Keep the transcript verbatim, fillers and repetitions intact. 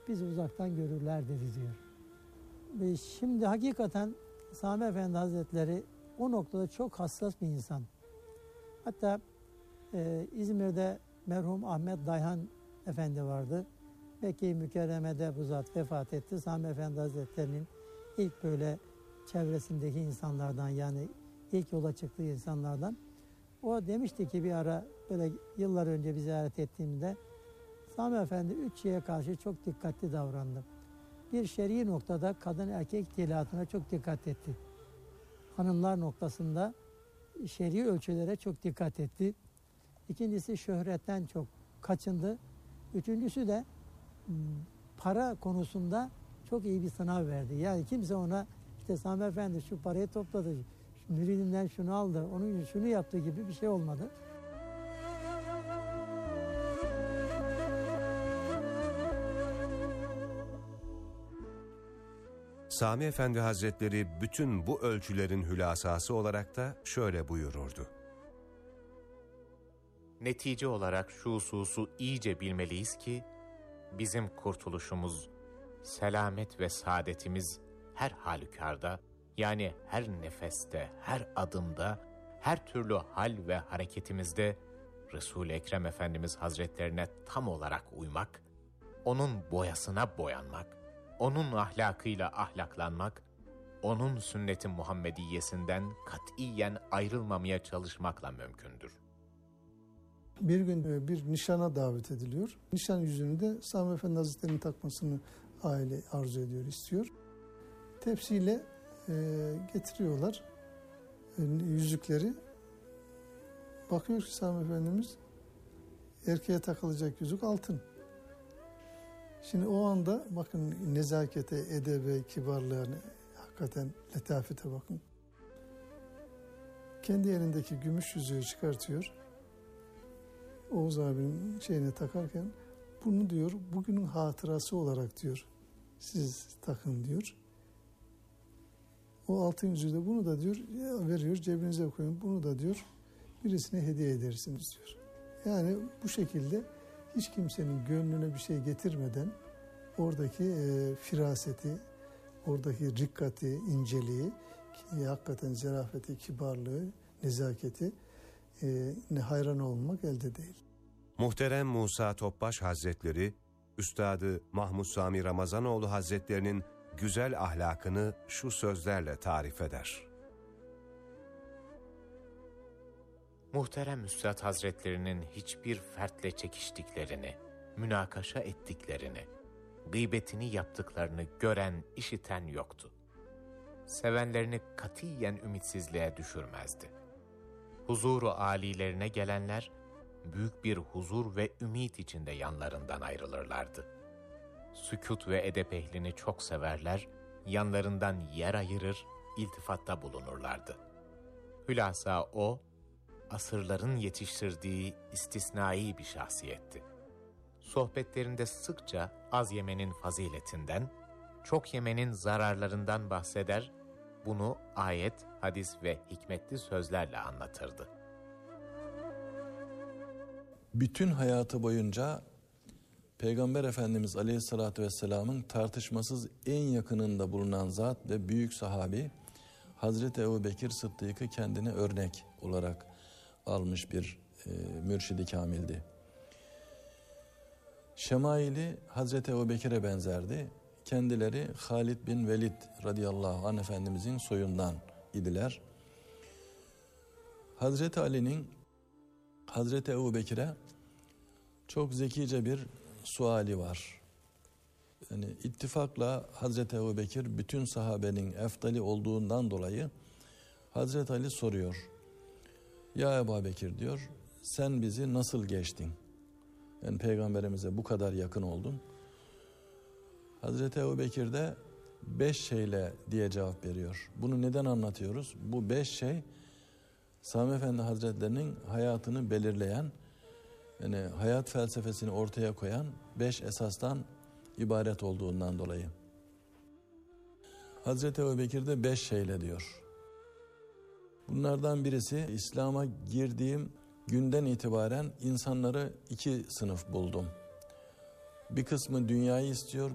bizi uzaktan görürler dedi diyor. Ve şimdi hakikaten Sami Efendi Hazretleri o noktada çok hassas bir insan. Hatta e, İzmir'de merhum Ahmet Dayhan Efendi vardı. Mekke-i Mükerreme'de bu zat vefat etti. Sami Efendi Hazretleri'nin ilk böyle çevresindeki insanlardan, yani ilk yola çıktığı insanlardan. O demişti ki bir ara böyle yıllar önce bir ziyaret ettiğimde, Sami Efendi üç şeye karşı çok dikkatli davrandı. Bir, şer'i noktada kadın erkek ihtilatına çok dikkat etti. Hanımlar noktasında şer'i ölçülere çok dikkat etti. İkincisi, şöhretten çok kaçındı. Üçüncüsü de para konusunda çok iyi bir sınav verdi. Yani kimse ona işte Sami Efendi şu parayı topladı, müridinden şunu aldı, onun için şunu yaptı gibi bir şey olmadı. Sami Efendi Hazretleri bütün bu ölçülerin hülasası olarak da şöyle buyururdu. Netice olarak şu hususu iyice bilmeliyiz ki, bizim kurtuluşumuz, selamet ve saadetimiz her halükarda, yani her nefeste, her adımda, her türlü hal ve hareketimizde Resul-i Ekrem Efendimiz Hazretlerine tam olarak uymak, onun boyasına boyanmak, onun ahlakıyla ahlaklanmak, onun sünnet-i Muhammediyesinden katiyen ayrılmamaya çalışmakla mümkündür. Bir gün bir nişana davet ediliyor. Nişan yüzüğünü de Sami Efendi Hazretleri'nin takmasını aile arzu ediyor, istiyor. Tepsiyle e, getiriyorlar e, yüzükleri. Bakıyor ki Sami Efendimiz, erkeğe takılacak yüzük altın. Şimdi o anda bakın nezakete, edebe, kibarlığa, yani hakikaten letafete bakın. Kendi elindeki gümüş yüzüğü çıkartıyor. Oğuz abinin şeyine takarken, bunu diyor bugünün hatırası olarak diyor siz takın diyor. O altın yüzüğü de bunu da diyor veriyor, cebinize koyun, bunu da diyor birisine hediye edersiniz diyor. Yani bu şekilde hiç kimsenin gönlüne bir şey getirmeden oradaki e, firaseti, oradaki rikkati, inceliği, ki, hakikaten zarafeti, kibarlığı, nezaketi e, ne hayran olmak elde değil. Muhterem Musa Topbaş Hazretleri, Üstadı Mahmud Sami Ramazanoğlu Hazretlerinin güzel ahlakını şu sözlerle tarif eder. Muhterem Üstad Hazretlerinin hiçbir fertle çekiştiklerini, münakaşa ettiklerini, gıybetini yaptıklarını gören, işiten yoktu. Sevenlerini katiyen ümitsizliğe düşürmezdi. Huzuru âlilerine gelenler, büyük bir huzur ve ümit içinde yanlarından ayrılırlardı. Sükût ve edep ehlini çok severler, yanlarından yer ayırır, iltifatta bulunurlardı. Hülasa o, asırların yetiştirdiği istisnai bir şahsiyetti. Sohbetlerinde sıkça az yemenin faziletinden, çok yemenin zararlarından bahseder, bunu ayet, hadis ve hikmetli sözlerle anlatırdı. Bütün hayatı boyunca Peygamber Efendimiz Aleyhisselatü Vesselam'ın tartışmasız en yakınında bulunan zat ve büyük sahabi Hazreti Ebubekir Sıddık'ı kendine örnek olarak almış bir e, mürşid-i kamildi. Şemaili Hazreti Ebubekir'e benzerdi. Kendileri Halid bin Velid radıyallahu anh Efendimizin soyundan idiler. Hazreti Ali'nin Hazreti Ebubekir'e çok zekice bir suali var. Yani ittifakla Hazreti Ebubekir bütün sahabenin efdali olduğundan dolayı Hazreti Ali soruyor. Ya Ebubekir diyor, sen bizi nasıl geçtin? Yani Peygamberimize bu kadar yakın oldun. Hazreti Ebubekir de beş şeyle diye cevap veriyor. Bunu neden anlatıyoruz? Bu beş şey Sami Efendi Hazretlerinin hayatını belirleyen, yani hayat felsefesini ortaya koyan beş esastan ibaret olduğundan dolayı. Hazreti Ebubekir de beş şeyle diyor. Bunlardan birisi, İslam'a girdiğim günden itibaren insanları iki sınıf buldum. Bir kısmı dünyayı istiyor,